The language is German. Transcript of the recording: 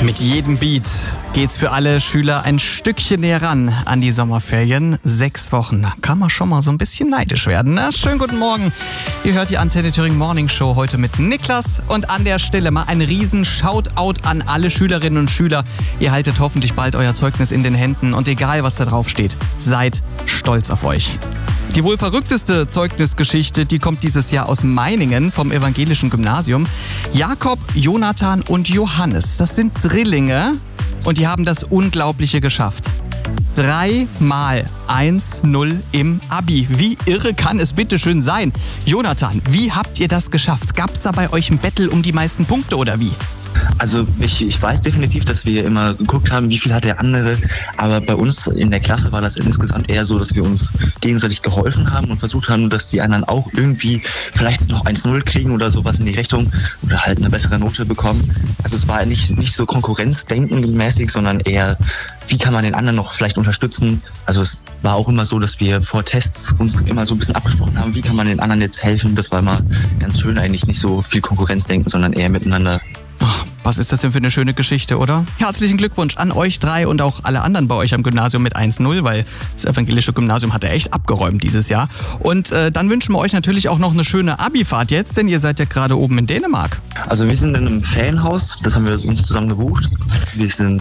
Mit jedem Beat geht's für alle Schüler ein Stückchen näher ran an die Sommerferien. 6 Wochen, da kann man schon mal so ein bisschen neidisch werden. Na, schönen guten Morgen. Ihr hört die Antenne Thüringen Morning Show heute mit Niklas. Und an der Stelle mal ein riesen Shoutout an alle Schülerinnen und Schüler. Ihr haltet hoffentlich bald euer Zeugnis in den Händen. Und egal, was da drauf steht, seid stolz auf euch. Die wohl verrückteste Zeugnisgeschichte, die kommt dieses Jahr aus Meiningen vom evangelischen Gymnasium. Jakob, Jonathan und Johannes, das sind Drillinge und die haben das Unglaubliche geschafft. 3-mal 1-0 im Abi. Wie irre kann es bitte schön sein? Jonathan, wie habt ihr das geschafft? Gab's da bei euch ein Battle um die meisten Punkte oder wie? Also ich weiß definitiv, dass wir immer geguckt haben, wie viel hat der andere, aber bei uns in der Klasse war das insgesamt eher so, dass wir uns gegenseitig geholfen haben und versucht haben, dass die anderen auch irgendwie vielleicht noch 1-0 kriegen oder sowas in die Richtung oder halt eine bessere Note bekommen. Also es war nicht so konkurrenzdenken mäßig, sondern eher, wie kann man den anderen noch vielleicht unterstützen. Also es war auch immer so, dass wir vor Tests uns immer so ein bisschen abgesprochen haben, wie kann man den anderen jetzt helfen. Das war immer ganz schön, eigentlich nicht so viel Konkurrenzdenken, sondern eher miteinander. Was ist das denn für eine schöne Geschichte, oder? Herzlichen Glückwunsch an euch 3 und auch alle anderen bei euch am Gymnasium mit 1-0, weil das evangelische Gymnasium hat ja echt abgeräumt dieses Jahr. Und dann wünschen wir euch natürlich auch noch eine schöne Abifahrt jetzt, denn ihr seid ja gerade oben in Dänemark. Also wir sind in einem Ferienhaus, das haben wir uns zusammen gebucht. Wir sind